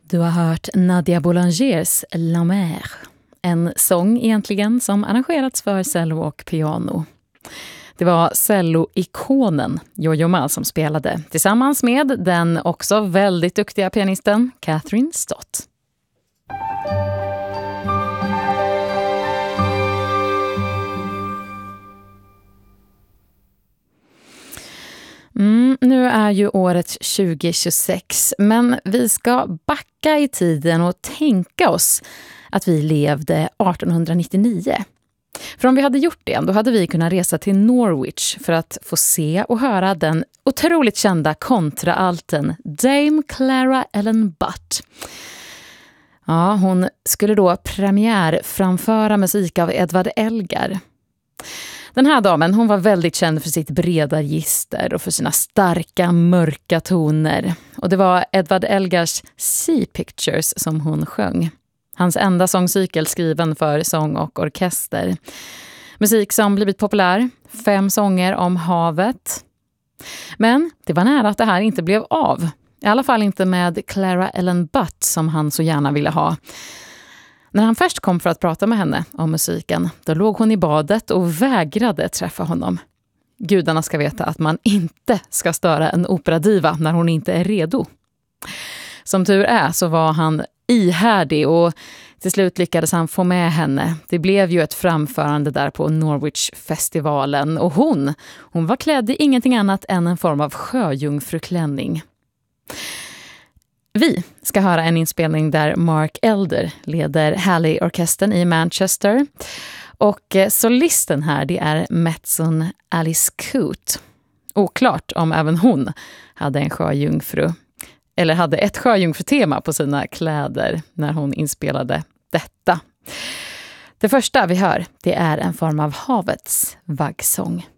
Du har hört Nadia Boulangers La Mer. En sång egentligen som arrangerats för cello och piano. Det var cello-ikonen Yo-Yo Ma som spelade tillsammans med den också väldigt duktiga pianisten Catherine Stott. Nu är ju året 2026, men vi ska backa i tiden och tänka oss att vi levde 1899. För om vi hade gjort det, då hade vi kunnat resa till Norwich för att få se och höra den otroligt kända kontraalten Dame Clara Ellen Butt. Ja, hon skulle då premiärframföra musik av Edvard Elgar. Den här damen, hon var väldigt känd för sitt breda register och för sina starka, mörka toner. Och det var Edvard Elgars Sea Pictures som hon sjöng. Hans enda sångcykel skriven för sång och orkester. Musik som blivit populär, 5 sånger om havet. Men det var nära att det här inte blev av. I alla fall inte med Clara Ellen Butt som han så gärna ville ha. När han först kom för att prata med henne om musiken, då låg hon i badet och vägrade träffa honom. Gudarna ska veta att man inte ska störa en operadiva när hon inte är redo. Som tur är så var han ihärdig och till slut lyckades han få med henne. Det blev ju ett framförande där på Norwich-festivalen och hon var klädd i ingenting annat än en form av sjöjungfruklänning. Vi ska höra en inspelning där Mark Elder leder Halley-orkestern i Manchester. Och solisten här, det är mezzon Alice Coote. Oklart om även hon hade en sjöjungfru. Eller hade ett sjöjungfrutema på sina kläder när hon inspelade detta. Det första vi hör, det är en form av havets vaggsång.